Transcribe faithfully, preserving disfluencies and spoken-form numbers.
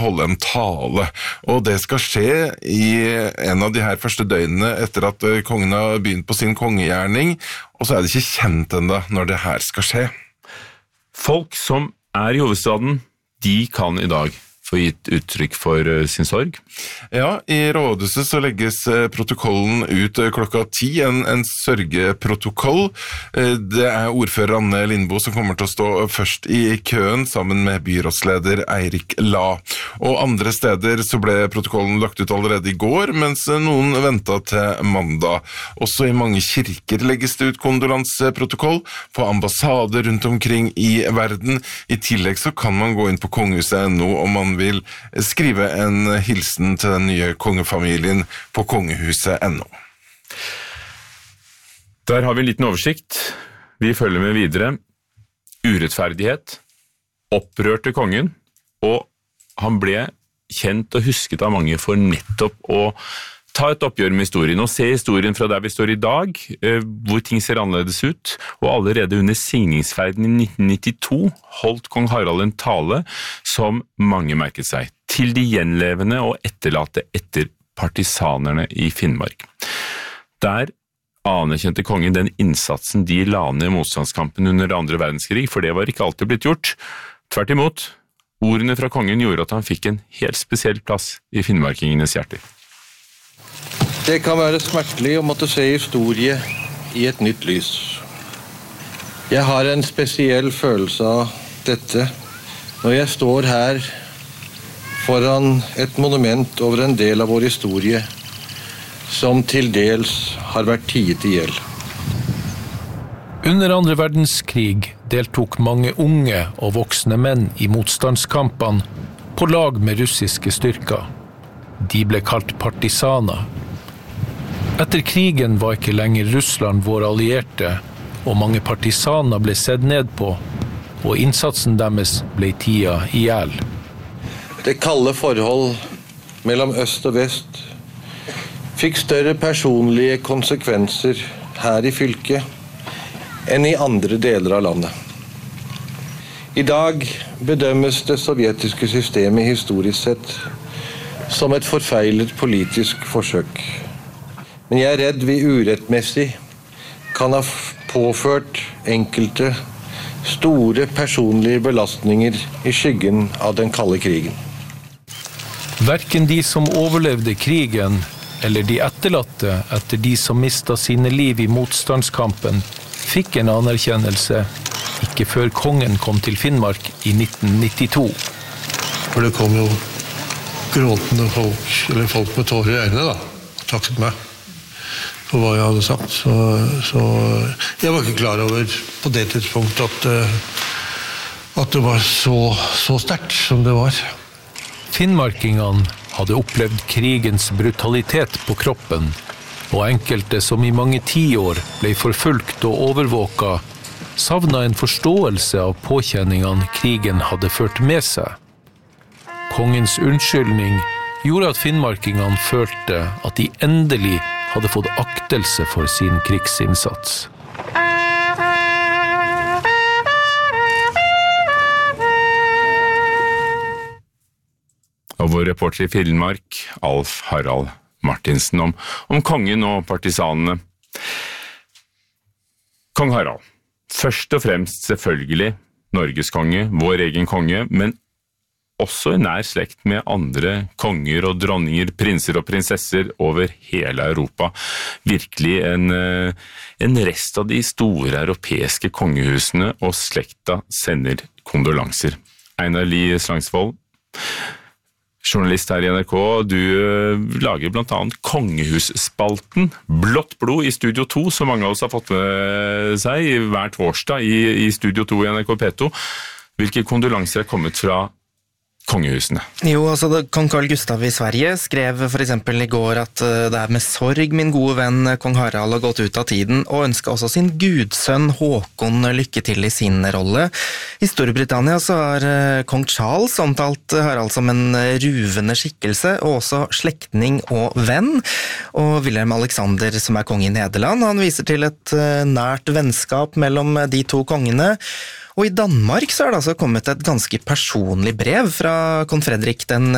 holde en tale, og det skal skje i en av de her første døgnene etter at kongen har begynt på sin kongegjerning, og så er det ikke kjent enda når det her skal skje. Folk som er i hovedstaden, de kan i dag få gitt uttrykk for sin sorg. Ja, i rådhuset så legges protokollen ut klokka ti, en, en sørgeprotokoll. Det er ordfører Anne Lindboe som kommer til å stå først i køen sammen med byrådsleder Eirik La. Og andre steder så ble protokollen lagt ut allerede i går, mens noen ventet til mandag. Også i mange kirker legges det ut kondolanseprotokoll på ambassader rundt omkring i verden. I tillegg så kan man gå inn på kongehuset nå om man vil skrive en hilsen til den nye kongefamilien på kongehuset punkt no. Der har vi en liten oversikt. Vi følger med videre. Urettferdighet, opprørte kongen, og han ble kjent og husket av mange for nettopp å ta et oppgjør med historien, og se historien fra der vi står i dag, hvor ting ser annerledes ut, og allerede under signingsferden i nitten nittito holdt kong Harald en tale som mange merket seg, til de gjenlevende og etterlate etter partisanerne i Finnmark. Der anerkjente kongen den innsatsen de la ned i motstandskampen under andre verdenskrig, for det var ikke alltid blitt gjort. Tvert imot, ordene fra kongen gjorde at han fikk en helt spesiell plass i finnmarkingenes hjerter. Det kan være smertelig å måtte se historie i et nytt lys. Jeg har en spesiell følelse av dette når jeg står her foran et monument over en del av vår historie som til dels har vært tiet i hjel. Under andre verdenskrig deltok mange unge og voksne menn i motstandskampene på lag med russiske styrker. De ble kalt partisaner. Etter krigen var ikke lenger Russland vår allierte, og mange partisaner ble sett ned på, og innsatsen deres ble tida i hjel. Det kalde forhold mellom øst og vest fikk større personlige konsekvenser her i fylket enn i andre deler av landet. I dag bedømmes det sovjetiske systemet historisk sett som et forfeilet politisk forsøk. Men jeg er redd vi urettmessig kan ha påført enkelte store personlige belastninger i skyggen av den kalde krigen. Hverken de som overlevde krigen, eller de etterlatte etter de som mistet sine liv i motstandskampen, fikk en anerkjennelse ikke før kongen kom til Finnmark i nitten nittito. For det kom jo gråtende folk, eller folk med tårer i øynene da, takket meg for hva jeg hadde sagt. Så, så jeg var ikke klar over på det tidspunktet at, at det var så, så sterkt som det var. Finnmarkingene hadde opplevd krigens brutalitet på kroppen, og enkelte som i mange tiår ble forfulgt og overvåket, savnet en forståelse av påkjenningene krigen hadde ført med seg. Kongens unnskyldning gjorde at finnmarkingene følte at de endelig hadde fått aktelse for sin krigsinnsats. Og vår reporter i Finnmark, Alf Harald Martinsen, om, om kongen og partisanene. Kong Harald, først og fremst selvfølgelig Norges konge, vår egen konge, men også i nær slekt med andre konger og dronninger, prinser og prinsesser over hele Europa. Virkelig en, en rest av de store europeiske kongehusene, og slekta sender kondolanser. Einar Lie Slangsvold, journalist her i N R K, du lager blant annet Kongehusspalten, Blått blod i Studio to, som mange av oss har fått med seg hver torsdag i, i Studio to i N R K P to. Hvilke kondolanser er kommet fra kongehusene? Jo, altså kong Carl Gustav i Sverige skrev for eksempel i går at det er med sorg min gode venn kong Harald har gått ut av tiden, og ønsket også sin gudsønn Håkon lykke til i sin rolle. I Storbritannia så har kong Charles omtalt Harald som en ruvende skikkelse, og også slektning og venn. Og Wilhelm Alexander, som er konge i Nederland, han viser til et nært vennskap mellom de to kongene. Og i Danmark så er det altså kommet et ganske personlig brev fra kong Frederik den